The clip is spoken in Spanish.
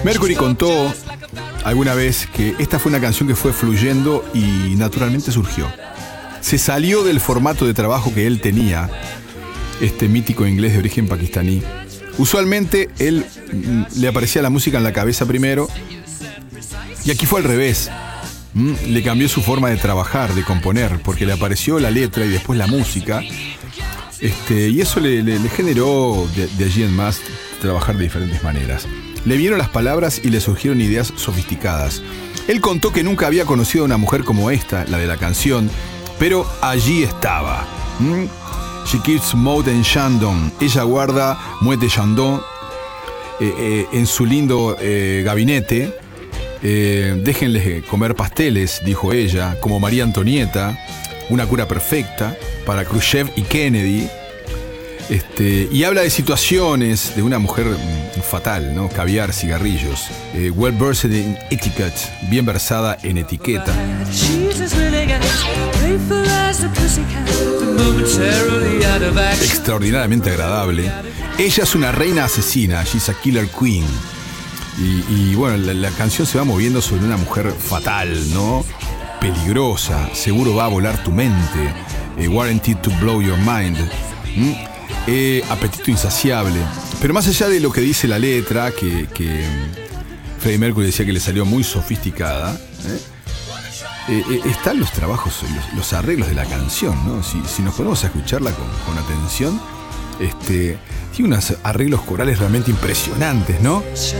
Mercury contó alguna vez que esta fue una canción que fue fluyendo y naturalmente surgió. Se salió del formato de trabajo que él tenía, este mítico inglés de origen pakistaní. Usualmente él le aparecía la música en la cabeza primero, y aquí fue al revés. Le cambió su forma de trabajar, de componer, porque le apareció la letra y después la música. Y eso le generó de allí en más trabajar de diferentes maneras. Le vieron las palabras y le surgieron ideas sofisticadas. Él contó que nunca había conocido a una mujer como esta, la de la canción, pero allí estaba. She keeps Maud en Shandong. Ella guarda Maud de Shandong en su lindo gabinete. Déjenles comer pasteles, dijo ella, como María Antonieta, una cura perfecta para Khrushchev y Kennedy. Y habla de situaciones de una mujer fatal, ¿no? Caviar, cigarrillos, well versed in etiquette, bien versada en etiqueta. Extraordinariamente agradable. Ella es una reina asesina, she's a killer queen. Y bueno, la canción se va moviendo sobre una mujer fatal, ¿no? Peligrosa, seguro va a volar tu mente, guaranteed to blow your mind. Apetito insaciable. Pero más allá de lo que dice la letra, que Freddie Mercury decía que le salió muy sofisticada, están los trabajos, los arreglos de la canción, ¿no? Si nos ponemos a escucharla con atención, tiene unos arreglos corales realmente impresionantes, ¿no?